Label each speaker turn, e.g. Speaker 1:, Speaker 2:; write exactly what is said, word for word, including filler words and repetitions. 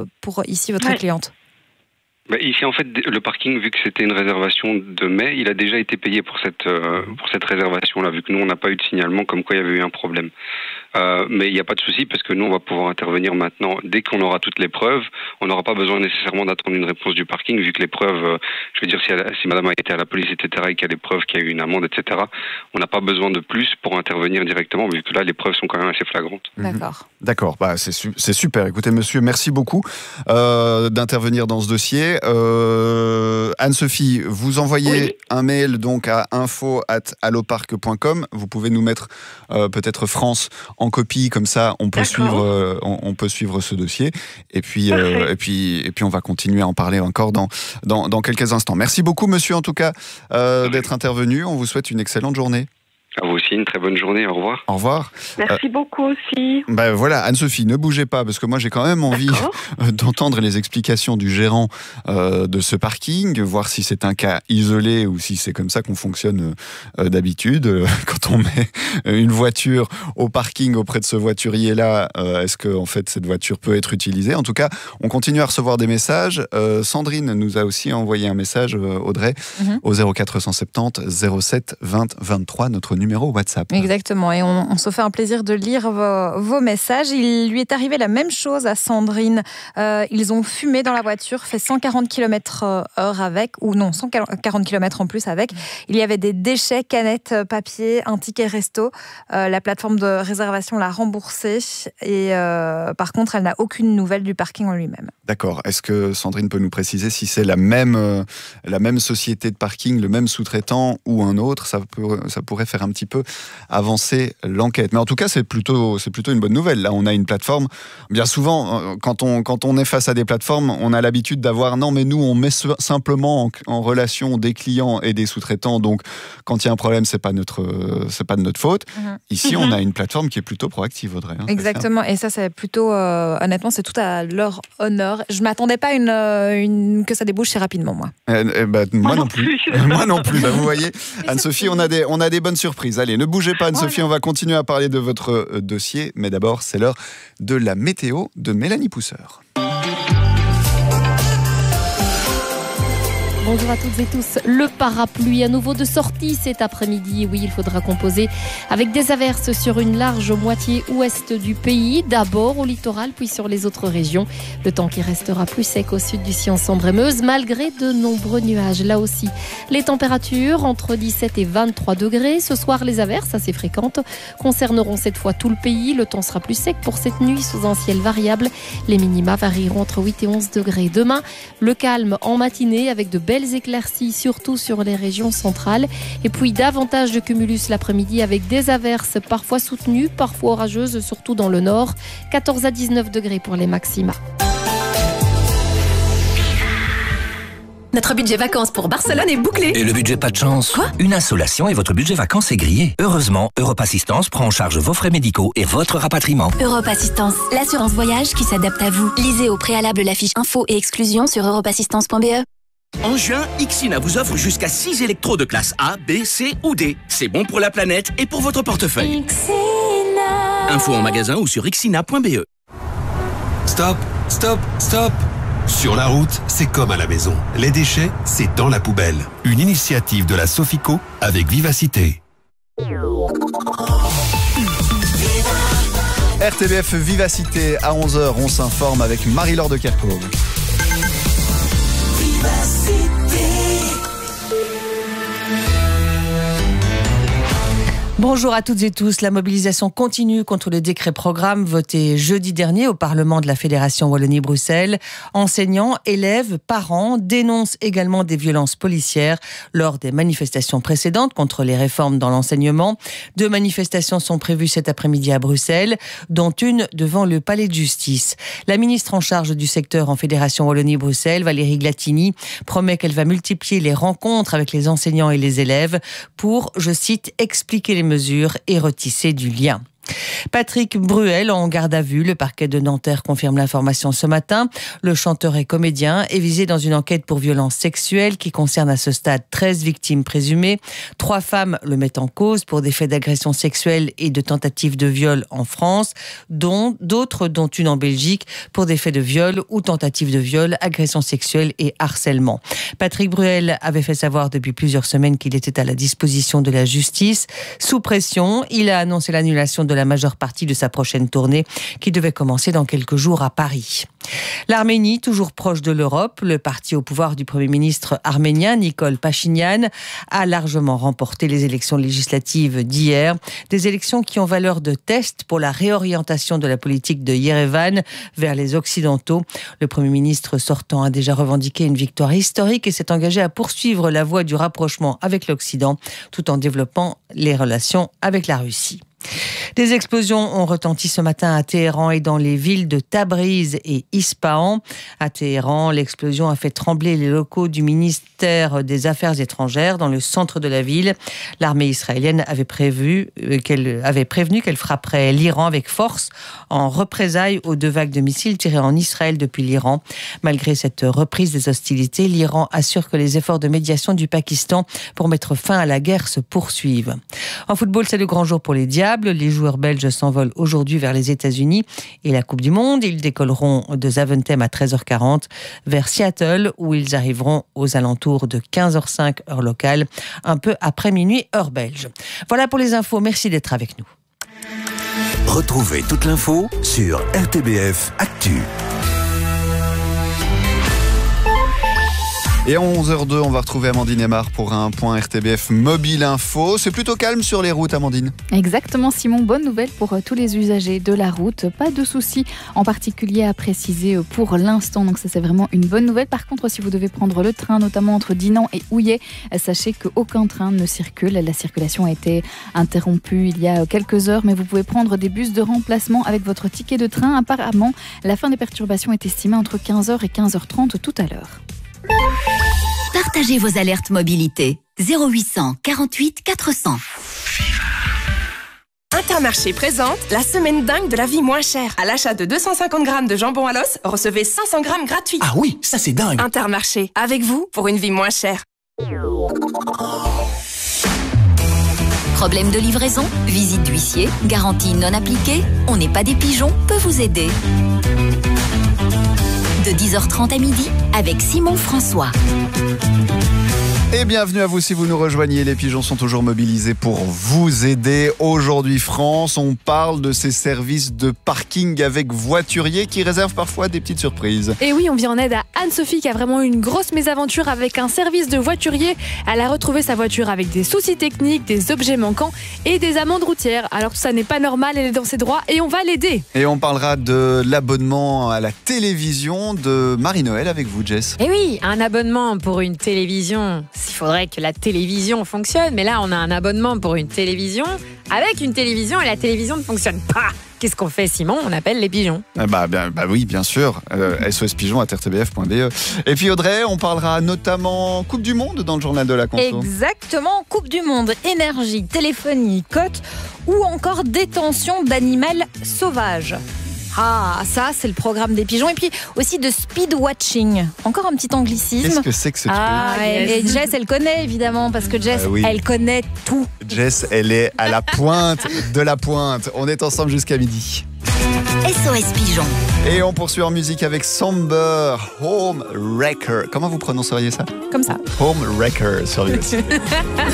Speaker 1: pour ici votre
Speaker 2: Ouais.
Speaker 1: cliente?
Speaker 3: Bah, ici, en fait, le parking, vu que c'était une réservation de mai, il a déjà été payé pour cette euh, pour cette réservation-là, vu que nous, on n'a pas eu de signalement comme quoi il y avait eu un problème. Euh, mais il n'y a pas de souci, parce que nous, on va pouvoir intervenir maintenant. Dès qu'on aura toutes les preuves, on n'aura pas besoin nécessairement d'attendre une réponse du parking, vu que les preuves, euh, je veux dire, si, elle, si madame a été à la police, et cetera, et qu'il y a des preuves qu'il y a eu une amende, et cetera, on n'a pas besoin de plus pour intervenir directement, vu que là, les preuves sont quand même assez flagrantes.
Speaker 1: D'accord.
Speaker 4: D'accord, bah, c'est, su- c'est super. Écoutez, monsieur, merci beaucoup euh, d'intervenir dans ce dossier. Euh, Anne-Sophie, vous envoyez
Speaker 2: Oui.
Speaker 4: un mail donc à info arobase allopark point com. Vous pouvez nous mettre euh, peut-être France en copie, comme ça on peut
Speaker 2: D'accord.
Speaker 4: suivre, euh, on, on peut suivre ce dossier. Et puis, euh,
Speaker 2: Parfait.
Speaker 4: et puis, et puis on va continuer à en parler encore dans, dans, dans quelques instants. Merci beaucoup, monsieur, en tout cas, euh, d'être intervenu. On vous souhaite une excellente journée.
Speaker 3: À vous aussi, une très bonne journée. Au revoir.
Speaker 4: Au revoir.
Speaker 2: Merci beaucoup aussi.
Speaker 4: Ben voilà, Anne-Sophie, ne bougez pas, parce que moi j'ai quand même envie
Speaker 2: D'accord.
Speaker 4: d'entendre les explications du gérant euh, de ce parking, voir si c'est un cas isolé ou si c'est comme ça qu'on fonctionne euh, d'habitude. Euh, quand on met une voiture au parking auprès de ce voiturier-là, euh, est-ce que en fait cette voiture peut être utilisée? En tout cas, on continue à recevoir des messages. Euh, Sandrine nous a aussi envoyé un message, euh, Audrey,
Speaker 1: Mhm.
Speaker 4: au zéro quatre cent soixante-dix zéro sept vingt vingt-trois, notre numéro WhatsApp.
Speaker 1: Exactement, et on, on se fait un plaisir de lire vos, vos messages. Il lui est arrivé la même chose à Sandrine. Euh, ils ont fumé dans la voiture, fait cent quarante kilomètres heure avec, ou non, cent quarante kilomètres en plus avec. Il y avait des déchets, canettes, papier, un ticket resto. Euh, la plateforme de réservation l'a remboursé, et euh, par contre, elle n'a aucune nouvelle du parking en lui-même.
Speaker 4: D'accord. Est-ce que Sandrine peut nous préciser si c'est la même, euh, la même société de parking, le même sous-traitant ou un autre? Ça, peut, ça pourrait faire un petit peu avancer l'enquête. Mais en tout cas, c'est plutôt, c'est plutôt une bonne nouvelle. Là, on a une plateforme. Bien souvent, euh, quand on, quand on est face à des plateformes, on a l'habitude d'avoir non, mais nous, on met simplement en, en relation des clients et des sous-traitants. Donc, quand il y a un problème, c'est pas notre, euh, c'est pas de notre faute.
Speaker 1: Mhm.
Speaker 4: Ici,
Speaker 2: Mhm.
Speaker 4: on a une plateforme qui est plutôt proactive, Audrey. Hein,
Speaker 1: Exactement, et ça, c'est plutôt, euh, honnêtement, c'est tout à leur honneur. Je m'attendais pas à une, euh, une, que ça débouche si rapidement, moi.
Speaker 4: Eh, eh ben, moi,
Speaker 2: Moi
Speaker 4: non
Speaker 2: non
Speaker 4: plus.
Speaker 2: plus.
Speaker 4: Moi non plus. Bah, vous voyez, Anne-Sophie, on a des, on a des bonnes surprises. Allez, ne bougez pas, Anne-Sophie. On va continuer à parler de votre euh, dossier, mais d'abord, c'est l'heure de la météo de Mélanie Pousseur.
Speaker 5: Bonjour à toutes et tous. Le parapluie à nouveau de sortie cet après-midi. Oui, il faudra composer avec des averses sur une large moitié ouest du pays. D'abord au littoral, puis sur les autres régions. Le temps qui restera plus sec au sud du Sion, Sambre et Meuse, malgré de nombreux nuages. Là aussi, les températures entre dix-sept et vingt-trois degrés. Ce soir, les averses assez fréquentes concerneront cette fois tout le pays. Le temps sera plus sec pour cette nuit sous un ciel variable. Les minima varieront entre huit et onze degrés. Demain, le calme en matinée avec de belles éclaircies, surtout sur les régions centrales. Et puis davantage de cumulus l'après-midi avec des averses parfois soutenues, parfois orageuses, surtout dans le nord. quatorze à dix-neuf degrés pour les maxima.
Speaker 6: Notre budget vacances pour Barcelone est bouclé.
Speaker 7: Et le budget pas de chance?
Speaker 6: Quoi?
Speaker 7: Une insolation et votre budget vacances est grillé. Heureusement, Europe Assistance prend en charge vos frais médicaux et votre rapatriement.
Speaker 8: Europe Assistance, l'assurance voyage qui s'adapte à vous. Lisez au préalable la fiche info et exclusion sur europe assistance point b e.
Speaker 9: En juin, Ixina vous offre jusqu'à six électros de classe A, B, C ou D. C'est bon pour la planète et pour votre portefeuille.
Speaker 8: Ixina.
Speaker 9: Info en magasin ou sur ixina point b e.
Speaker 10: Stop, stop, stop. Sur la route, c'est comme à la maison. Les déchets, c'est dans la poubelle. Une initiative de la Sofico avec Vivacité.
Speaker 4: R T B F Vivacité, à onze heures, on s'informe avec Marie-Laure de Kerkhove.
Speaker 11: Bonjour à toutes et tous. La mobilisation continue contre le décret programme voté jeudi dernier au Parlement de la Fédération Wallonie-Bruxelles. Enseignants, élèves, parents dénoncent également des violences policières lors des manifestations précédentes contre les réformes dans l'enseignement. Deux manifestations sont prévues cet après-midi à Bruxelles, dont une devant le Palais de Justice. La ministre en charge du secteur en Fédération Wallonie-Bruxelles, Valérie Glatini, promet qu'elle va multiplier les rencontres avec les enseignants et les élèves pour, je cite, expliquer les mesures et retisser du lien. Patrick Bruel en garde à vue. Le parquet de Nanterre confirme l'information ce matin. Le chanteur et comédien est visé dans une enquête pour violence sexuelle qui concerne à ce stade treize victimes présumées. Trois femmes le mettent en cause pour des faits d'agression sexuelle et de tentative de viol en France, dont d'autres, dont une en Belgique, pour des faits de viol ou tentative de viol, agression sexuelle et harcèlement. Patrick Bruel avait fait savoir depuis plusieurs semaines qu'il était à la disposition de la justice. Sous pression, il a annoncé l'annulation de la majeure partie de sa prochaine tournée qui devait commencer dans quelques jours à Paris. L'Arménie, toujours proche de l'Europe, le parti au pouvoir du Premier ministre arménien, Nikol Pachinian, a largement remporté les élections législatives d'hier. Des élections qui ont valeur de test pour la réorientation de la politique de Yerevan vers les Occidentaux. Le Premier ministre sortant a déjà revendiqué une victoire historique et s'est engagé à poursuivre la voie du rapprochement avec l'Occident, tout en développant les relations avec la Russie. Des explosions ont retenti ce matin à Téhéran et dans les villes de Tabriz et Ispahan. À Téhéran, l'explosion a fait trembler les locaux du ministère des Affaires étrangères dans le centre de la ville. L'armée israélienne avait prévu qu'elle avait prévenu qu'elle frapperait l'Iran avec force en représailles aux deux vagues de missiles tirés en Israël depuis l'Iran. Malgré cette reprise des hostilités, l'Iran assure que les efforts de médiation du Pakistan pour mettre fin à la guerre se poursuivent. En football, c'est le grand jour pour les Diables. Les joueurs belges s'envolent aujourd'hui vers les États-Unis et la Coupe du Monde. Ils décolleront de Zaventem à treize heures quarante vers Seattle où ils arriveront aux alentours de quinze heures cinq heure locale, un peu après minuit heure belge. Voilà pour les infos. Merci d'être avec nous.
Speaker 12: Retrouvez toute l'info sur R T B F Actu.
Speaker 4: Et à onze heures deux, on va retrouver Amandine Aymar pour un point R T B F Mobile Info. C'est plutôt calme sur les routes, Amandine.
Speaker 13: Exactement, Simon. Bonne nouvelle pour tous les usagers de la route. Pas de soucis en particulier à préciser pour l'instant. Donc ça, c'est vraiment une bonne nouvelle. Par contre, si vous devez prendre le train, notamment entre Dinan et Houillet, sachez qu'aucun train ne circule. La circulation a été interrompue il y a quelques heures, mais vous pouvez prendre des bus de remplacement avec votre ticket de train. Apparemment, la fin des perturbations est estimée entre quinze heures et quinze heures trente tout à l'heure.
Speaker 8: Partagez vos alertes mobilité. zéro huit cent quarante-huit quatre cents.
Speaker 14: Intermarché présente la semaine dingue de la vie moins chère. À l'achat de deux cent cinquante grammes de jambon à l'os, recevez cinq cents grammes gratuits.
Speaker 9: Ah oui, ça c'est dingue.
Speaker 14: Intermarché, avec vous pour une vie moins chère.
Speaker 8: Problème de livraison, visite d'huissier, garantie non appliquée, on n'est pas des pigeons, peut vous aider. De dix heures trente à midi avec Simon François.
Speaker 4: Et bienvenue à vous si vous nous rejoignez. Les pigeons sont toujours mobilisés pour vous aider. Aujourd'hui, France, on parle de ces services de parking avec voituriers qui réservent parfois des petites surprises.
Speaker 15: Et oui, on vient en aide à Anne-Sophie qui a vraiment eu une grosse mésaventure avec un service de voiturier. Elle a retrouvé sa voiture avec des soucis techniques, des objets manquants et des amendes routières. Alors tout ça n'est pas normal, elle est dans ses droits et on va l'aider.
Speaker 4: Et on parlera de l'abonnement à la télévision de Marie-Noël avec vous, Jess.
Speaker 16: Et oui, un abonnement pour une télévision. Il faudrait que la télévision fonctionne, mais là on a un abonnement pour une télévision avec une télévision et la télévision ne fonctionne pas. Qu'est-ce qu'on fait, Simon? On appelle les pigeons.
Speaker 4: Ah bah, bah, bah oui, bien sûr. Euh, S O S pigeons à r t b f point b e. Et puis Audrey, on parlera notamment Coupe du Monde dans le journal de la conso.
Speaker 1: Exactement, Coupe du Monde, énergie, téléphonie, cote ou encore détention d'animal sauvage. Ah, ça, c'est le programme des pigeons. Et puis aussi de speed watching. Encore un petit anglicisme.
Speaker 4: Qu'est-ce que c'est que ce
Speaker 1: ah,
Speaker 4: truc?
Speaker 1: et, et Jess, elle connaît évidemment, parce que Jess,
Speaker 4: euh, oui.
Speaker 1: elle connaît tout.
Speaker 4: Jess, elle est à la pointe de la pointe. On est ensemble jusqu'à midi.
Speaker 8: S O S Pigeon.
Speaker 4: Et on poursuit en musique avec Somber, Home Wrecker. Comment vous prononceriez ça?
Speaker 1: Comme ça.
Speaker 4: Home Wrecker sur U S.